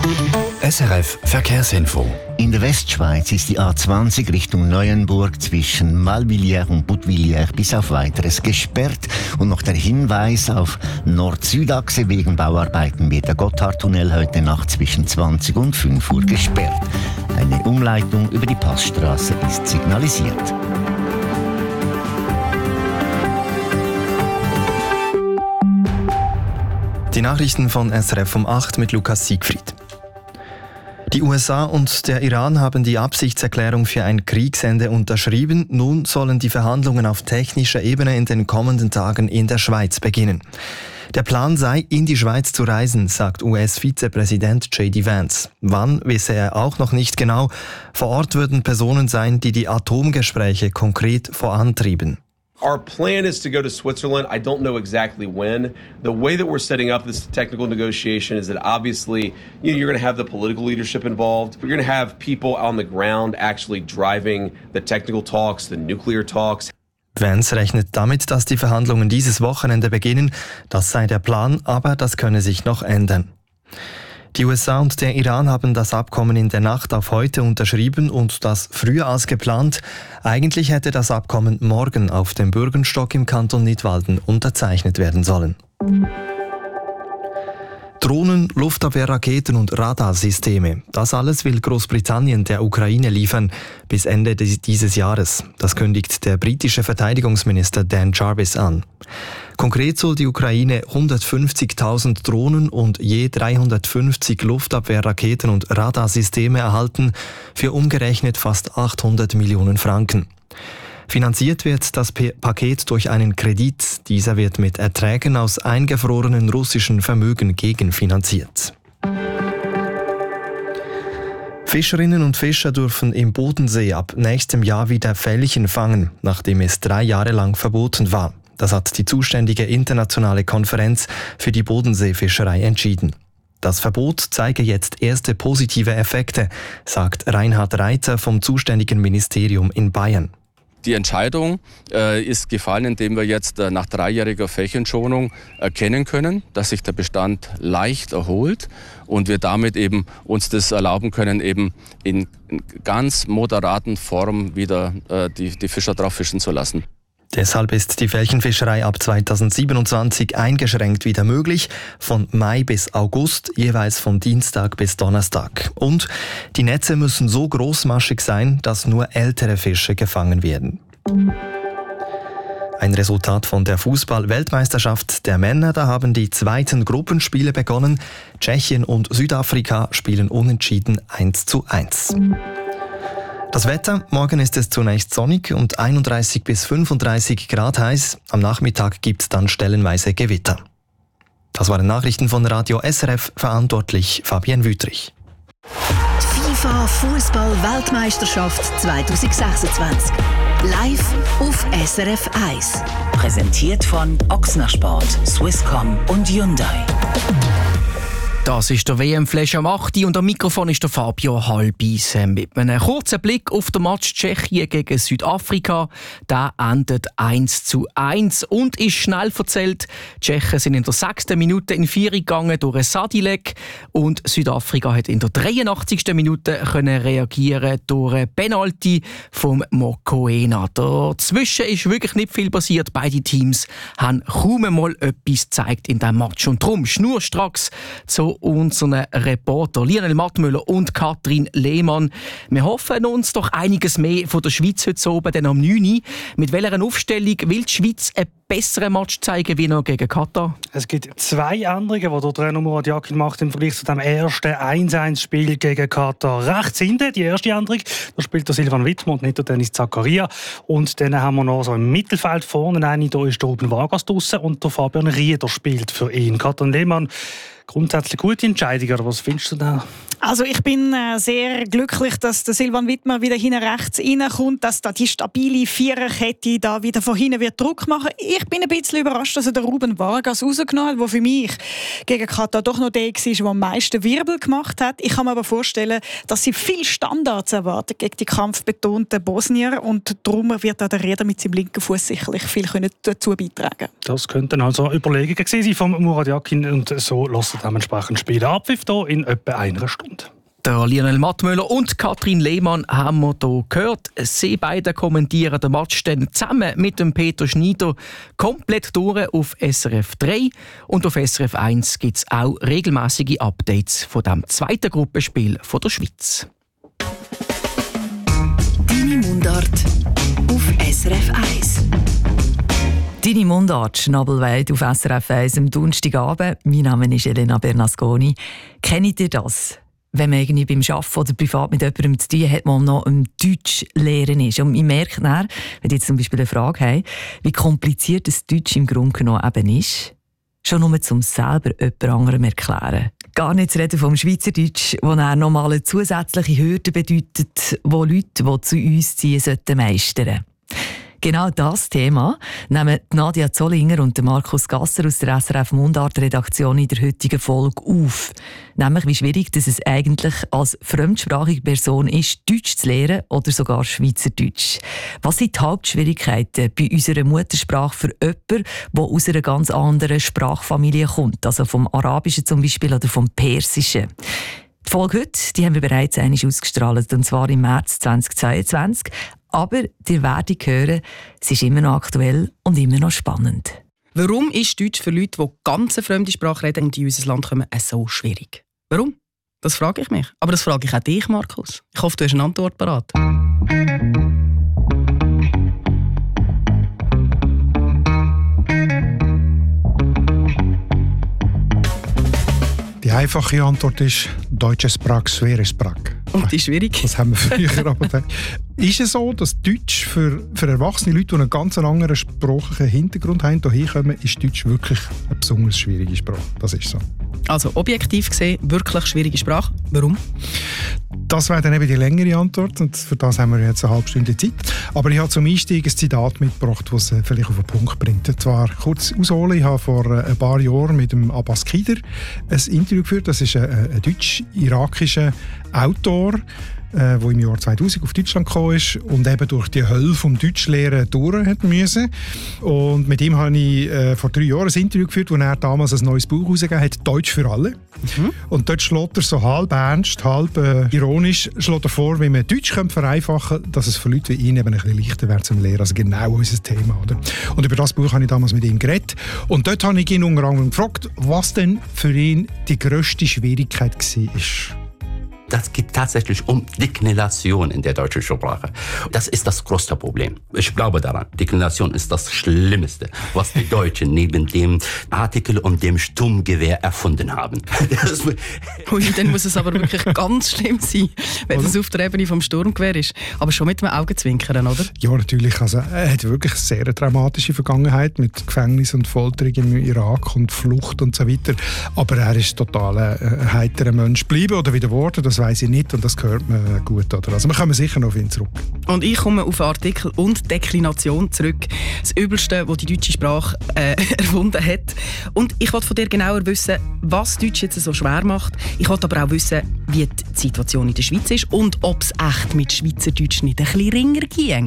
SRF Verkehrsinfo. In der Westschweiz ist die A20 Richtung Neuenburg zwischen Malvilliers und Budvilliers bis auf Weiteres gesperrt. Und noch der Hinweis auf Nord-Süd-Achse: wegen Bauarbeiten wird der Gotthardtunnel heute Nacht zwischen 20 und 5 Uhr gesperrt. Eine Umleitung über die Passstraße ist signalisiert. Die Nachrichten von SRF um 8 mit Lukas Siegfried. Die USA und der Iran haben die Absichtserklärung für ein Kriegsende unterschrieben. Nun sollen die Verhandlungen auf technischer Ebene in den kommenden Tagen in der Schweiz beginnen. Der Plan sei, in die Schweiz zu reisen, sagt US-Vizepräsident J.D. Vance. Wann, wisse er auch noch nicht genau. Vor Ort würden Personen sein, die Atomgespräche konkret vorantrieben. Our plan is to go to Switzerland. I don't know exactly when. The way that we're setting up this technical negotiation is that obviously, you're going to have the political leadership involved. You're going to have people on the ground actually driving the technical talks, the nuclear talks. Vance rechnet damit, dass die Verhandlungen dieses Wochenende beginnen. Das sei der Plan, aber das könne sich noch ändern. Die USA und der Iran haben das Abkommen in der Nacht auf heute unterschrieben und das früher als geplant. Eigentlich hätte das Abkommen morgen auf dem Bürgenstock im Kanton Nidwalden unterzeichnet werden sollen. Drohnen, Luftabwehrraketen und Radarsysteme. Das alles will Großbritannien der Ukraine liefern bis Ende dieses Jahres. Das kündigt der britische Verteidigungsminister Dan Jarvis an. Konkret soll die Ukraine 150.000 Drohnen und je 350 Luftabwehrraketen und Radarsysteme erhalten, für umgerechnet fast 800 Millionen Franken. Finanziert wird das Paket durch einen Kredit. Dieser wird mit Erträgen aus eingefrorenen russischen Vermögen gegenfinanziert. Fischerinnen und Fischer dürfen im Bodensee ab nächstem Jahr wieder Felchen fangen, nachdem es 3 Jahre lang verboten war. Das hat die zuständige internationale Konferenz für die Bodenseefischerei entschieden. Das Verbot zeige jetzt erste positive Effekte, sagt Reinhard Reiter vom zuständigen Ministerium in Bayern. Die Entscheidung ist gefallen, indem wir jetzt nach 3-jähriger Flächenschonung erkennen können, dass sich der Bestand leicht erholt und wir damit eben uns das erlauben können, eben in ganz moderaten Form wieder die Fischer drauf fischen zu lassen. Deshalb ist die Felchenfischerei ab 2027 eingeschränkt wieder möglich, von Mai bis August, jeweils von Dienstag bis Donnerstag. Und die Netze müssen so großmaschig sein, dass nur ältere Fische gefangen werden. Ein Resultat von der Fußball-Weltmeisterschaft der Männer, da haben die zweiten Gruppenspiele begonnen. Tschechien und Südafrika spielen unentschieden 1:1. Das Wetter: morgen ist es zunächst sonnig und 31 bis 35 Grad heiß. Am Nachmittag gibt es dann stellenweise Gewitter. Das waren Nachrichten von Radio SRF, verantwortlich Fabienne Wüthrich. FIFA Fußball-Weltmeisterschaft 2026. Live auf SRF 1. Präsentiert von Ochsner Sport, Swisscom und Hyundai. Das ist der WM-Flash am 8. und am Mikrofon ist der Fabio Halbis. Mit einem kurzen Blick auf den Match Tschechien gegen Südafrika. Der endet 1:1 und ist schnell erzählt. Die Tschechen sind in der 6. Minute in Führung gegangen durch einen Sadilek und Südafrika hat in der 83. Minute können reagieren durch einen Penalty vom Mokoena. Dazwischen ist wirklich nicht viel passiert. Beide Teams haben kaum einmal etwas gezeigt in diesem Match und darum schnurstracks zu unseren Reporter Lionel Mattmüller und Katrin Lehmann. Wir hoffen uns doch einiges mehr von der Schweiz heute oben, denn am 9. Uhr. Mit welcher Aufstellung will die Schweiz einen besseren Match zeigen wie noch gegen Katar? Es gibt 2 Änderungen, die der Trainer Murat Yakin macht im Vergleich zu dem ersten 1:1-Spiel gegen Katar. Rechts hinten, die erste Änderung, da spielt der Silvan Wittmer und nicht der Dennis Zakaria. Und dann haben wir noch so im Mittelfeld vorne einen, da ist der Ruben Vargas draussen und der Fabian Rieder spielt für ihn. Katrin Lehmann, grundsätzlich gute Entscheidung, oder was findest du da? Also ich bin sehr glücklich, dass der Silvan Wittmer wieder hinten rechts reinkommt, dass da die stabile Viererkette da wieder von hinten wird Druck machen. Ich bin ein bisschen überrascht, dass er den Ruben Vargas rausgenommen hat, der für mich gegen Katar doch noch der war, der am meisten Wirbel gemacht hat. Ich kann mir aber vorstellen, dass sie viel Standards erwarten gegen die kampfbetonten Bosnier und darum wird auch der Rieder mit seinem linken Fuß sicherlich viel dazu beitragen. Das könnten also Überlegungen gewesen sein von Murat Yakin und so lassen dementsprechend spielen. Abpfiff hier in etwa einer Stunde. Der Lionel Mattmüller und Katrin Lehmann haben wir hier gehört. Sie beide kommentieren den Match dann zusammen mit dem Peter Schneider komplett durch auf SRF 3. Und auf SRF 1 gibt es auch regelmäßige Updates von dem zweiten Gruppenspiel von der Schweiz. Deine Mundart auf SRF 1. Deine Mundart, Schnabelweit auf SRF 1 am Donnerstagabend. Mein Name ist Elena Bernasconi. Kennt ihr das? Wenn man irgendwie beim Arbeiten oder privat mit jemandem zu tun hat, man noch im Deutsch lernen ist. Und ich merke dann, wenn ich jetzt zum Beispiel eine Frage habe, wie kompliziert das Deutsch im Grunde genommen eben ist, schon nur zum selber jemand anderem erklären. Gar nicht zu reden vom Schweizerdeutsch, das dann nochmal eine zusätzliche Hürde bedeutet, die Leute, die zu uns ziehen, sollten meistern. Genau das Thema nehmen Nadia Zollinger und Markus Gasser aus der SRF Mundart-Redaktion in der heutigen Folge auf. Nämlich, wie schwierig dass es eigentlich als fremdsprachige Person ist, Deutsch zu lernen oder sogar Schweizerdeutsch. Was sind die Hauptschwierigkeiten bei unserer Muttersprache für jemanden, der aus einer ganz anderen Sprachfamilie kommt, also vom Arabischen zum Beispiel oder vom Persischen? Die Folge heute, die haben wir bereits einmal ausgestrahlt, und zwar im März 2022. Aber ihr werdet hören, es ist immer noch aktuell und immer noch spannend. Warum ist Deutsch für Leute, die ganz eine fremde Sprache reden und in unser Land kommen, so schwierig? Warum? Das frage ich mich. Aber das frage ich auch dich, Markus. Ich hoffe, du hast eine Antwort parat. Die einfache Antwort ist «Deutsche Sprache, schwere Sprache». Und die schwierig? Das haben wir früher aber gedacht. Ist es so, dass Deutsch für erwachsene Leute, die einen ganz anderen sprachlichen Hintergrund haben, hierher kommen, ist Deutsch wirklich eine besonders schwierige Sprache? Das ist so. Also objektiv gesehen, wirklich schwierige Sprache. Warum? Das wäre dann eben die längere Antwort und für das haben wir jetzt eine halbe Stunde Zeit. Aber ich habe zum Einstieg ein Zitat mitgebracht, das es vielleicht auf den Punkt bringt. Und zwar kurz ausholen, ich habe vor ein paar Jahren mit dem Abbas Kider ein Interview geführt. Das ist ein deutsch-irakischer Autor, der im Jahr 2000 auf Deutschland gekommen ist und eben durch die Hölle vom Deutschlehren durch hat müssen. Und mit ihm habe ich vor 3 Jahren ein Interview geführt, wo er damals ein neues Buch herausgegeben hat, «Deutsch für alle». Und dort schlägt er so halb ernst, halb ironisch schlägt er vor, wie man Deutsch vereinfachen könnte, dass es für Leute wie ihn eben ein bisschen leichter wäre zum Lernen. Also genau unser Thema. Oder? Und über das Buch habe ich damals mit ihm geredet. Und dort habe ich ihn unter anderem gefragt, was denn für ihn die grösste Schwierigkeit war. Das geht tatsächlich um Deklination in der deutschen Sprache. Das ist das größte Problem. Ich glaube daran, Deklination ist das Schlimmste, was die Deutschen neben dem Artikel und dem Sturmgewehr erfunden haben. Ui, dann muss es aber wirklich ganz schlimm sein, wenn das auf der Ebene vom Sturmgewehr ist. Aber schon mit einem Augenzwinkern, oder? Ja, natürlich. Also, er hat wirklich eine sehr dramatische Vergangenheit mit Gefängnis und Folterung im Irak und Flucht und so weiter. Aber er ist total ein heiterer Mensch geblieben oder wieder geworden. Das weiss ich nicht und das gehört mir gut. Oder? Also wir kommen sicher noch auf ihn zurück. Und ich komme auf Artikel und Deklination zurück. Das Übelste, das die deutsche Sprache erfunden hat. Und ich wollte von dir genauer wissen, was Deutsch jetzt so schwer macht. Ich wollte aber auch wissen, wie die Situation in der Schweiz ist und ob es echt mit Schweizerdeutsch nicht ein bisschen ringer ging.